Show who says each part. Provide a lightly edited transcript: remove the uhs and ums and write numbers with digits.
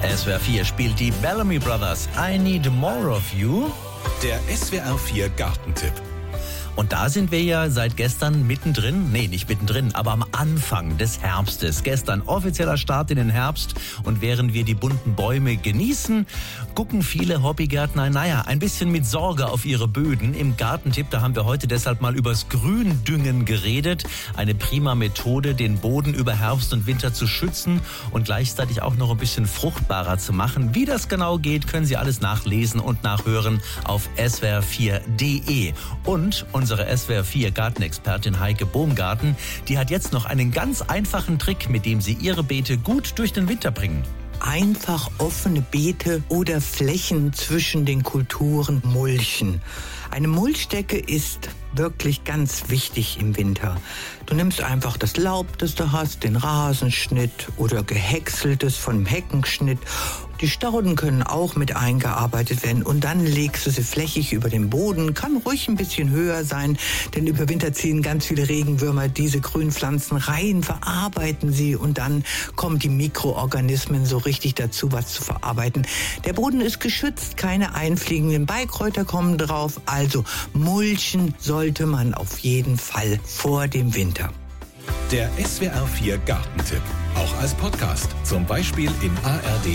Speaker 1: SWR 4 spielt die Bellamy Brothers. I Need More of You.
Speaker 2: Der SWR 4 Gartentipp.
Speaker 1: Und da sind wir ja seit gestern mittendrin, nicht mittendrin, aber am Anfang des Herbstes. Gestern offizieller Start in den Herbst und während wir die bunten Bäume genießen, gucken viele Hobbygärtner, ein bisschen mit Sorge auf ihre Böden. Im Gartentipp, da haben wir heute deshalb mal übers Gründüngen geredet. Eine prima Methode, den Boden über Herbst und Winter zu schützen und gleichzeitig auch noch ein bisschen fruchtbarer zu machen. Wie das genau geht, können Sie alles nachlesen und nachhören auf swr4.de. Und unsere SWR 4 Gartenexpertin Heike Bohmgarten, die hat jetzt noch einen ganz einfachen Trick, mit dem sie ihre Beete gut durch den Winter bringen.
Speaker 3: Einfach offene Beete oder Flächen zwischen den Kulturen mulchen. Eine Mulchdecke ist wirklich ganz wichtig im Winter. Du nimmst einfach das Laub, das du hast, den Rasenschnitt oder gehäckseltes vom Heckenschnitt. Die Stauden können auch mit eingearbeitet werden und dann legst du sie flächig über den Boden. Kann ruhig ein bisschen höher sein, denn über Winter ziehen ganz viele Regenwürmer diese Grünpflanzen rein, verarbeiten sie und dann kommen die Mikroorganismen so richtig dazu, was zu verarbeiten. Der Boden ist geschützt, keine einfliegenden Beikräuter kommen drauf, also mulchen sollte man auf jeden Fall vor dem Winter.
Speaker 2: Der SWR 4 Gartentipp. Auch als Podcast. Zum Beispiel in ARD